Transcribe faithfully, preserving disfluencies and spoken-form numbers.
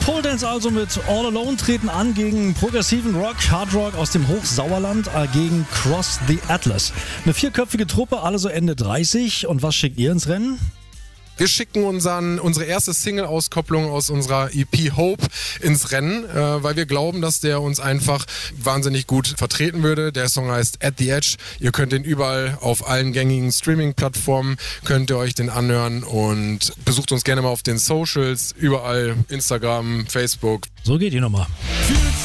Pole Dance also mit All Alone treten an gegen progressiven Rock, Hard Rock aus dem Hochsauerland, äh, gegen Cross the Atlas. Eine vierköpfige Truppe, alle so Ende dreißig. Und was schickt ihr ins Rennen? Wir schicken unseren, unsere erste Single-Auskopplung aus unserer E P Hope ins Rennen, äh, weil wir glauben, dass der uns einfach wahnsinnig gut vertreten würde. Der Song heißt At the Edge. Ihr könnt den überall auf allen gängigen Streaming-Plattformen, könnt ihr euch den anhören und besucht uns gerne mal auf den Socials, überall Instagram, Facebook. So geht die Nummer.